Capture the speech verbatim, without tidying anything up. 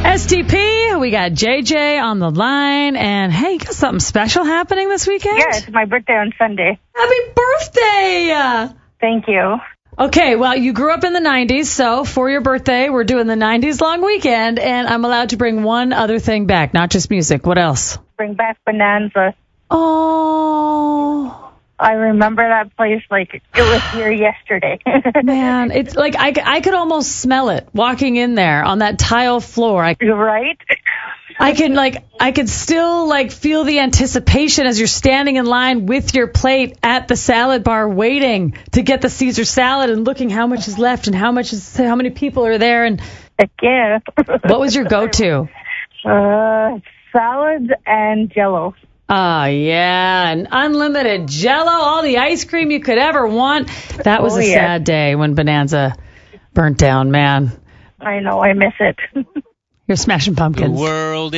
S T P, we got J J on the line, and hey, you got something special happening this weekend? Yeah, it's my birthday on Sunday. Happy birthday! Thank you. Okay, well, you grew up in the nineties, so for your birthday, we're doing the nineties long weekend, and I'm allowed to bring one other thing back, not just music. What else? Bring back Bonanza. Oh... I remember that place like it was here yesterday. Man, it's like I, I could almost smell it walking in there on that tile floor. I, You're right. I can like I could still like feel the anticipation as you're standing in line with your plate at the salad bar waiting to get the Caesar salad and looking how much is left and how much is how many people are there. And Heck yeah. What was your go-to? Uh, salads and Jell-O. Oh, yeah, and unlimited Jell-O, all the ice cream you could ever want. That was Oh, a yeah. sad day when Bonanza burnt down, man. I know, I miss it. You're Smashing Pumpkins. The world